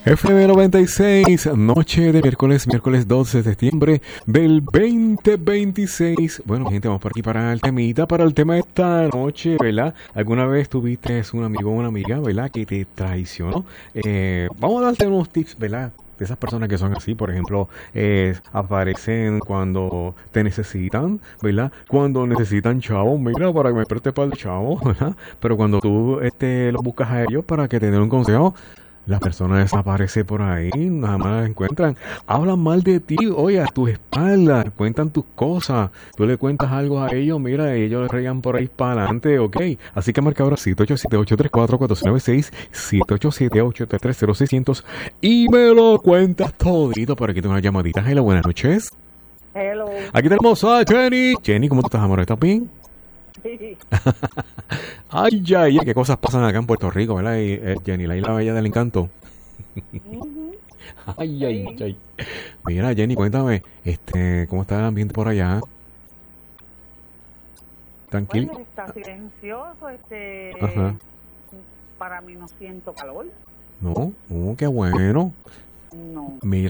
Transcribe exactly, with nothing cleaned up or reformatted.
F M noventa y seis, noche de miércoles, miércoles doce de septiembre del veinte veintiséis. Bueno, gente, vamos por aquí para el temita, para el tema de esta noche, ¿verdad? ¿Alguna vez tuviste un amigo o una amiga, ¿verdad? Que te traicionó. Eh, vamos a darte unos tips, ¿verdad? De esas personas que son así, por ejemplo, eh, aparecen cuando te necesitan, ¿verdad? Cuando necesitan chavos, mira, para que me prestes para el chavo, ¿verdad? Pero cuando tú este, los buscas a ellos para que te den un consejo, la persona desaparece por ahí, nada más la encuentran. Hablan mal de ti, oye, a tu espalda, cuentan tus cosas. Tú le cuentas algo a ellos, mira, ellos le regan por ahí para adelante, ok. Así que marca ahora siete ocho siete, ocho tres cuatro, cuatro nueve seis, siete ocho siete, ocho tres tres, cero seis cero cero y me lo cuentas todito. Por aquí tengo una llamadita. Hello, buenas noches. Hello. Aquí tenemos a Jenny. Jenny, ¿cómo tú estás, amor? ¿Estás bien? Sí. Ay, ya, ya, qué cosas pasan acá en Puerto Rico, ¿verdad? Y, eh, Jenny, la isla bella del encanto. Uh-huh. Ay, ay, ay. Mira, Jenny, cuéntame, este, ¿cómo está el ambiente por allá? Tranquilo. Bueno, está silencioso, este, Ajá. para mí no siento calor. No, no, qué bueno. No. Mira.